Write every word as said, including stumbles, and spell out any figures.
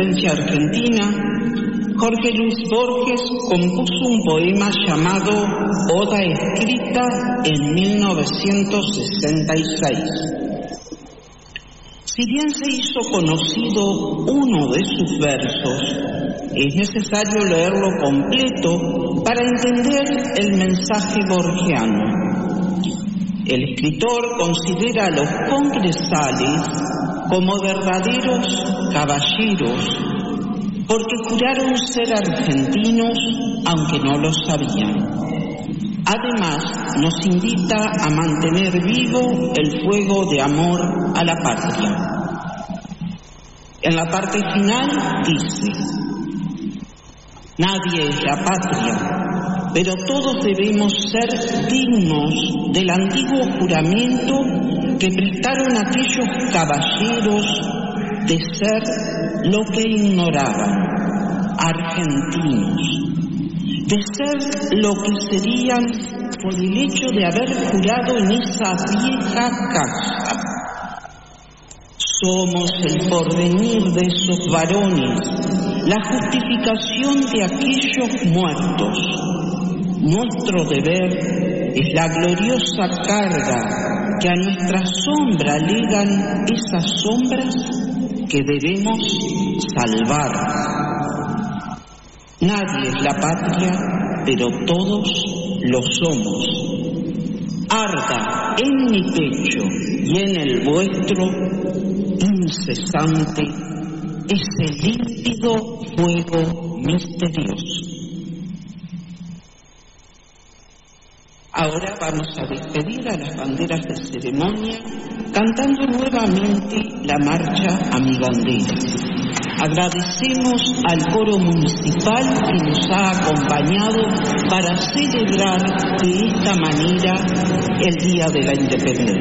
Argentina, Jorge Luis Borges compuso un poema llamado Oda escrita en mil novecientos sesenta y seis. Si bien se hizo conocido uno de sus versos, es necesario leerlo completo para entender el mensaje borgiano. El escritor considera a los congresales como verdaderos caballeros, porque juraron ser argentinos aunque no lo sabían. Además, nos invita a mantener vivo el fuego de amor a la patria. En la parte final dice: nadie es la patria, pero todos debemos ser dignos del antiguo juramento que prestaron aquellos caballeros de ser lo que ignoraban, argentinos, de ser lo que serían por el hecho de haber jurado en esa vieja caja. Somos el porvenir de esos varones, la justificación de aquellos muertos. Nuestro deber es la gloriosa carga que a nuestra sombra legan esas sombras que debemos salvar. Nadie es la patria, pero todos lo somos. Arda en mi pecho y en el vuestro incesante ese límpido fuego misterioso. Ahora vamos a despedir a las banderas de ceremonia cantando nuevamente la marcha amigandera. Agradecemos al coro municipal que nos ha acompañado para celebrar de esta manera el Día de la Independencia.